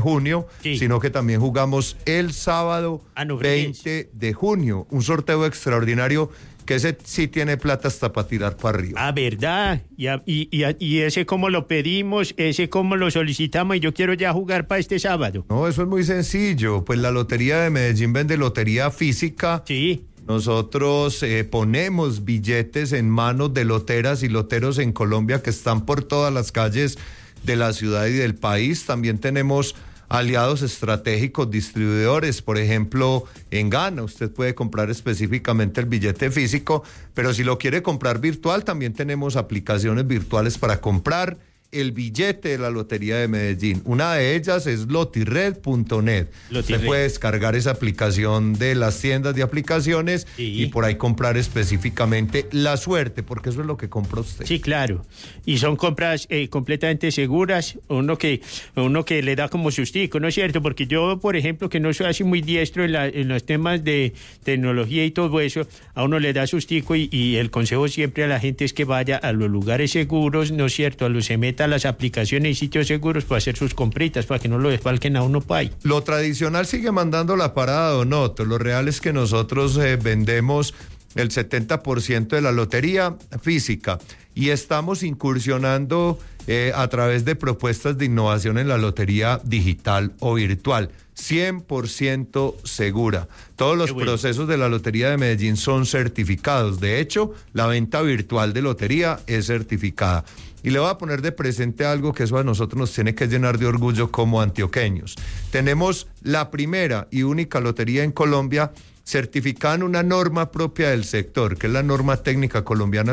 junio, Sí. sino que también jugamos el sábado 20 de junio, un sorteo extraordinario que ese sí tiene plata hasta para tirar para arriba. Ah, ¿verdad? Y ese cómo lo pedimos, ese cómo lo solicitamos, y yo quiero ya jugar para este sábado. No, eso es muy sencillo, pues la Lotería de Medellín vende lotería física. Sí. Nosotros ponemos billetes en manos de loteras y loteros en Colombia que están por todas las calles de la ciudad y del país. También tenemos aliados estratégicos, distribuidores, por ejemplo, en Gana usted puede comprar específicamente el billete físico, pero si lo quiere comprar virtual, también tenemos aplicaciones virtuales para comprar el billete de la Lotería de Medellín. Una de ellas es lotired.net. Usted puede descargar esa aplicación de las tiendas de aplicaciones y por ahí comprar específicamente la suerte, porque eso es lo que compra usted. Sí, claro. Y son compras completamente seguras, uno que le da como sustico, ¿no es cierto? Porque yo, por ejemplo, que no soy así muy diestro en los temas de tecnología y todo eso, a uno le da sustico y el consejo siempre a la gente es que vaya a los lugares seguros, ¿no es cierto? Se meta a las aplicaciones y sitios seguros para hacer sus compritas, para que no lo desfalquen a uno pay. Lo tradicional sigue mandando la parada, don Otto. Lo real es que nosotros vendemos el 70% de la lotería física y estamos incursionando a través de propuestas de innovación en la lotería digital o virtual. 100% segura. Todos los procesos de la Lotería de Medellín son certificados. De hecho, la venta virtual de lotería es certificada. Y le voy a poner de presente algo que eso a nosotros nos tiene que llenar de orgullo como antioqueños. Tenemos la primera y única lotería en Colombia certificada en una norma propia del sector, que es la norma técnica colombiana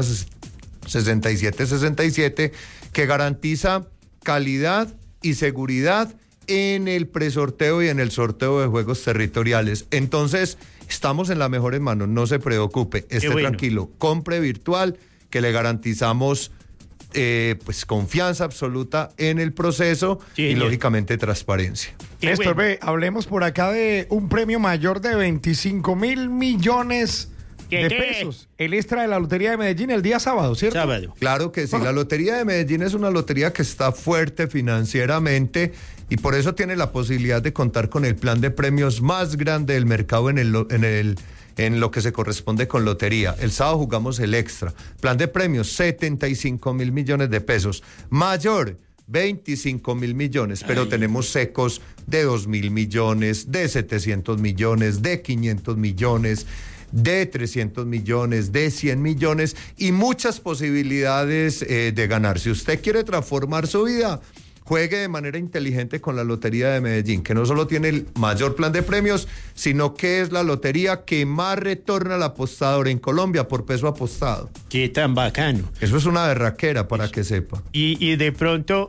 6767, que garantiza calidad y seguridad en el presorteo y en el sorteo de juegos territoriales. Entonces, estamos en las mejores manos, no se preocupe, esté tranquilo, compre virtual, que le garantizamos pues confianza absoluta en el proceso y lógicamente transparencia. Néstor, hablemos por acá de un premio mayor de 25 mil millones de pesos. El extra de la Lotería de Medellín el día sábado, ¿cierto? Sábado. Claro que sí, la Lotería de Medellín es una lotería que está fuerte financieramente y por eso tiene la posibilidad de contar con el plan de premios más grande del mercado en lo que se corresponde con lotería. El sábado jugamos el extra. Plan de premios, 75 mil millones de pesos. Mayor, 25 mil millones, pero tenemos secos de 2 mil millones, de 700 millones, de 500 millones, de 300 millones, de 100 millones y muchas posibilidades de ganar. Si usted quiere transformar su vida, juegue de manera inteligente con la Lotería de Medellín, que no solo tiene el mayor plan de premios, sino que es la lotería que más retorna al apostador en Colombia por peso apostado. Qué tan bacano. Eso es una berraquera para que sepa. Y de pronto,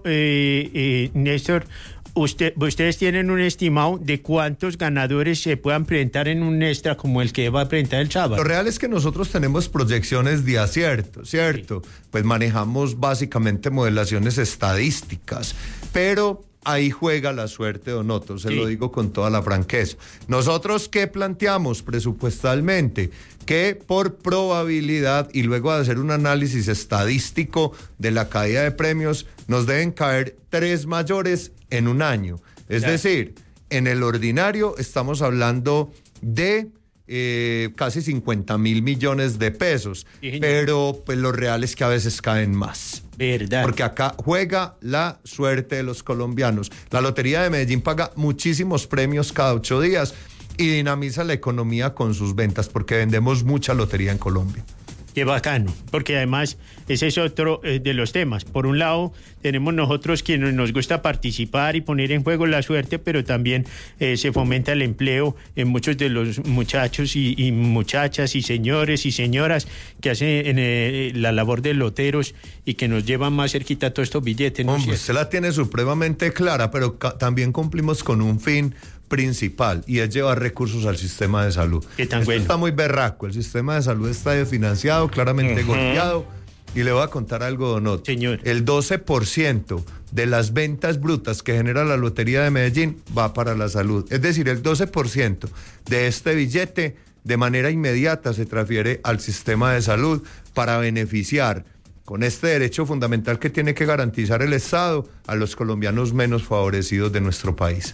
Néstor, ustedes tienen un estimado de cuántos ganadores se puedan presentar en un extra como el que va a presentar el sábado. Lo real es que nosotros tenemos proyecciones de acierto, ¿cierto? Sí. Pues manejamos básicamente modelaciones estadísticas, pero ahí juega la suerte, don Otto, se lo digo con toda la franqueza. Nosotros, ¿qué planteamos presupuestalmente? Que por probabilidad y luego de hacer un análisis estadístico de la caída de premios, nos deben caer 3 mayores en un año. Es decir, en el ordinario estamos hablando de casi 50 mil millones de pesos, pero pues lo real es que a veces caen más. ¿Verdad? Porque acá juega la suerte de los colombianos. La Lotería de Medellín paga muchísimos premios cada 8 días y dinamiza la economía con sus ventas, porque vendemos mucha lotería en Colombia. Qué bacano, porque además ese es otro de los temas. Por un lado, tenemos nosotros quienes nos gusta participar y poner en juego la suerte, pero también se fomenta el empleo en muchos de los muchachos y muchachas y señores y señoras que hacen la labor de loteros y que nos llevan más cerquita a todos estos billetes. ¿No? Hombre, usted la tiene supremamente clara, pero también cumplimos con un fin principal y es llevar recursos al sistema de salud. Esto está muy berraco, el sistema de salud está desfinanciado, claramente golpeado, y le voy a contar algo, don Otto. Señor. El 12% de las ventas brutas que genera la Lotería de Medellín va para la salud, es decir, el 12% de este billete de manera inmediata se transfiere al sistema de salud para beneficiar con este derecho fundamental que tiene que garantizar el Estado a los colombianos menos favorecidos de nuestro país.